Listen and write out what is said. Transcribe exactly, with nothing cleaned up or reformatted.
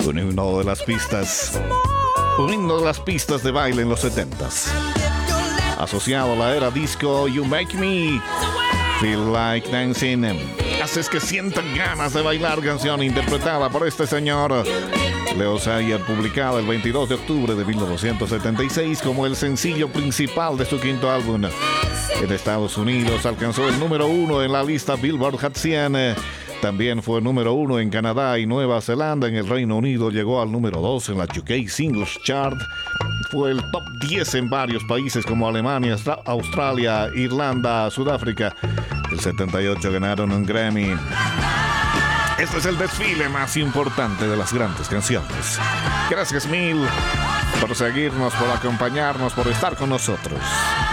Un himno de las pistas. Un himno de las pistas de baile en los setentas. Asociado a la era disco, You Make Me Feel Like Dancing. Haces que sientan ganas de bailar, canción interpretada por este señor Leo Sayer, publicada el veintidós de octubre de mil novecientos setenta y seis como el sencillo principal de su quinto álbum. En Estados Unidos alcanzó el número uno en la lista Billboard Hot cien. También fue número uno en Canadá y Nueva Zelanda. En el Reino Unido llegó al número dos en la U K Singles Chart. Fue el top diez en varios países como Alemania, Australia, Irlanda, Sudáfrica. El setenta y ocho ganaron un Grammy. Este es el desfile más importante de las grandes canciones. Gracias mil por seguirnos, por acompañarnos, por estar con nosotros.